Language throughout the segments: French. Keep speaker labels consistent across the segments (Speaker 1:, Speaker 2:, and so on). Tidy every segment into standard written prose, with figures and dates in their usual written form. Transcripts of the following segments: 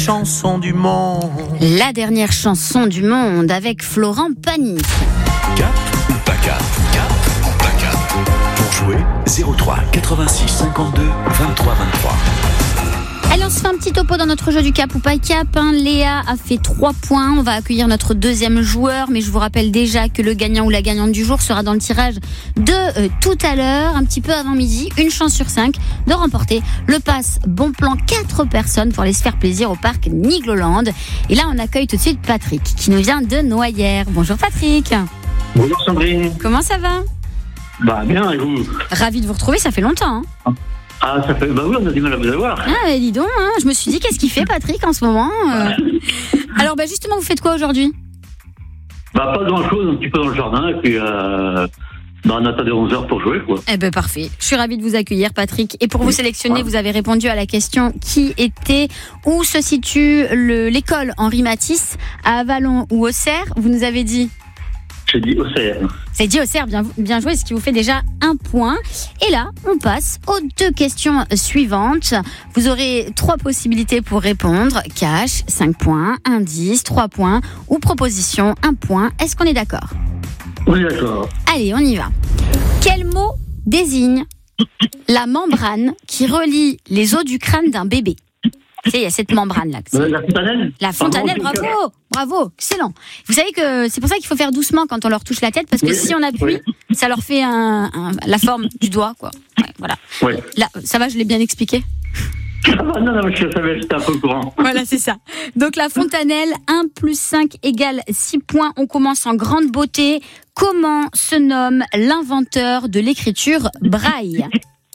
Speaker 1: chanson du monde.
Speaker 2: La dernière chanson du monde avec Florent Pagny.
Speaker 3: Cap ou pas cap? Cap ou pas cap? Pour jouer, 03 86 52 23 23.
Speaker 2: Allez, on se fait un petit topo dans notre jeu du cap ou pas cap. Léa a fait 3 points. On va accueillir notre deuxième joueur, mais je vous rappelle déjà que le gagnant ou la gagnante du jour sera dans le tirage de tout à l'heure, un petit peu avant midi. Une chance sur 5 de remporter le pass bon plan 4 personnes pour aller se faire plaisir au parc Nigloland. Et là, on accueille tout de suite Patrick, qui nous vient de Noyères. Bonjour Patrick.
Speaker 4: Bonjour Sandrine.
Speaker 2: Comment ça va?
Speaker 4: Bien, et vous?
Speaker 2: Ravi de vous retrouver, ça fait longtemps.
Speaker 4: Ah, ça fait... oui, on a du mal à vous avoir.
Speaker 2: Ah, dis donc, je me suis dit, qu'est-ce qu'il fait Patrick en ce moment Alors, justement, vous faites quoi aujourd'hui?
Speaker 4: Pas grand-chose, un petit peu dans le jardin, et puis on attendait 11h pour jouer, quoi.
Speaker 2: Eh ben parfait, je suis ravie de vous accueillir Patrick. Et pour vous sélectionner, vous avez répondu à la question où se situe l'école Henri Matisse, à Avallon ou Auxerre? Vous nous avez dit?
Speaker 4: J'ai dit Auxerre.
Speaker 2: C'est dit Auxerre, bien joué, ce qui vous fait déjà 1 point. Et là, on passe aux 2 questions suivantes. Vous aurez 3 possibilités pour répondre. Cash, 5 points, indice, 3 points, ou proposition, 1 point. Est-ce qu'on est d'accord?
Speaker 4: Oui, d'accord.
Speaker 2: Allez, on y va. Quel mot désigne la membrane qui relie les os du crâne d'un bébé? Tu sais, il y a cette membrane-là.
Speaker 4: La fontanelle?
Speaker 2: La fontanelle, bravo, excellent. Vous savez que c'est pour ça qu'il faut faire doucement quand on leur touche la tête, parce que si on appuie, ça leur fait la forme du doigt, quoi. Ouais, voilà.
Speaker 4: Ouais.
Speaker 2: Là, ça va, je l'ai bien expliqué?
Speaker 4: Non, je savais, j'étais un peu au courant.
Speaker 2: Voilà, c'est ça. Donc la fontanelle, 1 + 5 = 6 points. On commence en grande beauté. Comment se nomme l'inventeur de l'écriture braille?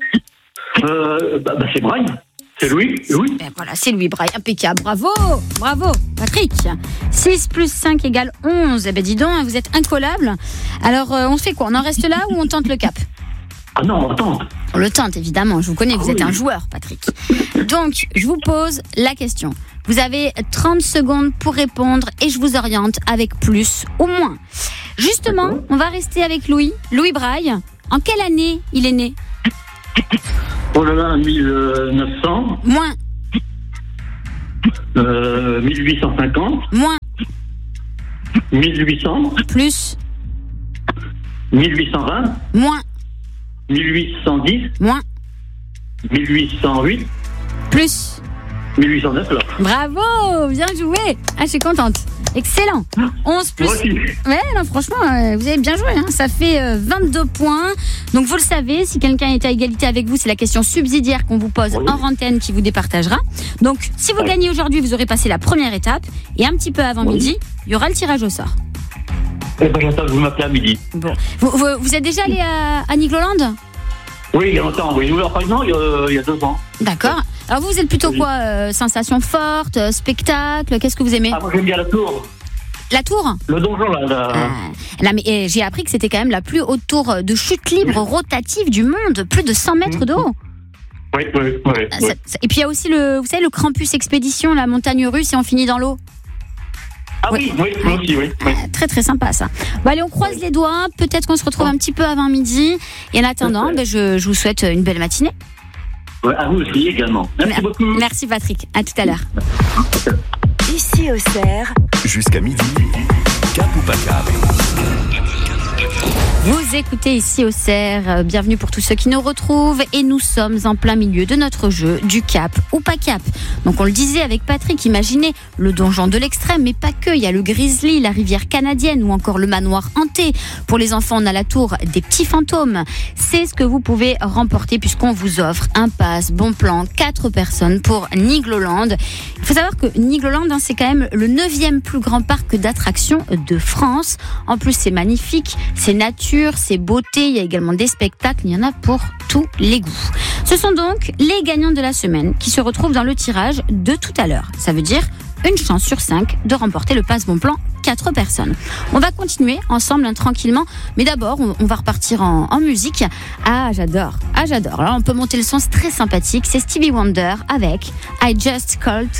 Speaker 4: C'est Braille. C'est Louis.
Speaker 2: Ben voilà, c'est Louis Braille, impeccable. Bravo, Patrick. 6 + 5 = 11. Eh ben dis donc, vous êtes incollable. Alors, on fait quoi? On en reste là ou on tente le cap?
Speaker 4: Ah non, on tente.
Speaker 2: On le tente, évidemment. Je vous connais, vous êtes un joueur, Patrick. Donc, je vous pose la question. Vous avez 30 secondes pour répondre et je vous oriente avec plus ou moins. Justement, on va rester avec Louis Braille. En quelle année il est né?
Speaker 4: Oh là là, 1900.
Speaker 2: Moins.
Speaker 4: 1850.
Speaker 2: Moins.
Speaker 4: 1800.
Speaker 2: Plus.
Speaker 4: 1820.
Speaker 2: Moins.
Speaker 4: 1810.
Speaker 2: Moins.
Speaker 4: 1808.
Speaker 2: Plus.
Speaker 4: 1809 là.
Speaker 2: Bravo, bien joué. Ah, je suis contente. Excellent. 11 plus.
Speaker 4: Moi aussi.
Speaker 2: Ouais, non, franchement, vous avez bien joué. Ça fait 22 points. Donc, vous le savez, si quelqu'un est à égalité avec vous, c'est la question subsidiaire qu'on vous pose en antenne qui vous départagera. Donc, si vous gagnez aujourd'hui, vous aurez passé la première étape. Et un petit peu avant midi, il y aura le tirage au sort.
Speaker 4: J'attends que vous m'appelez à midi.
Speaker 2: Bon. Vous êtes déjà allé à Nigloland?
Speaker 4: Oui, il y a longtemps. Oui, par exemple, il y a 2 ans.
Speaker 2: D'accord. Alors, vous êtes plutôt quoi? Sensation forte, spectacle? Qu'est-ce que vous aimez?
Speaker 4: Moi, j'aime bien la tour.
Speaker 2: La tour?
Speaker 4: Le donjon, là.
Speaker 2: Là, mais j'ai appris que c'était quand même la plus haute tour de chute libre rotative du monde. Plus de 100 mètres de haut.
Speaker 4: Oui.
Speaker 2: Et puis, il y a aussi vous savez, le Krampus Expédition, la montagne russe, et on finit dans l'eau.
Speaker 4: Ah oui, moi aussi, oui.
Speaker 2: Très, très sympa, ça. Bon, allez, on croise les doigts. Peut-être qu'on se retrouve un petit peu avant midi. Et en attendant, je vous souhaite une belle matinée.
Speaker 4: Ouais, à vous aussi, également. Merci beaucoup.
Speaker 2: Merci, Patrick. À tout à l'heure.
Speaker 5: Ici Auxerre.
Speaker 3: Jusqu'à midi. Cap ou pas cap?
Speaker 2: Vous écoutez Ici Auxerre, bienvenue pour tous ceux qui nous retrouvent et nous sommes en plein milieu de notre jeu du cap ou pas cap. Donc on le disait avec Patrick, imaginez le donjon de l'extrême, mais pas que, il y a le Grizzly, la rivière canadienne ou encore le manoir hanté. Pour les enfants, on a la tour des petits fantômes. C'est ce que vous pouvez remporter puisqu'on vous offre un pass bon plan 4 personnes pour Nigloland. Il faut savoir que Nigloland, c'est quand même le 9e plus grand parc d'attractions de France. En plus, c'est magnifique, c'est nature, c'est beauté, il y a également des spectacles, il y en a pour tous les goûts. Ce sont donc les gagnants de la semaine qui se retrouvent dans le tirage de tout à l'heure. Ça veut dire une chance sur 5 de remporter le pass bon plan 4 personnes. On va continuer ensemble tranquillement, mais d'abord on va repartir en musique. Ah j'adore. Alors on peut monter le son, c'est très sympathique, c'est Stevie Wonder avec I Just Called to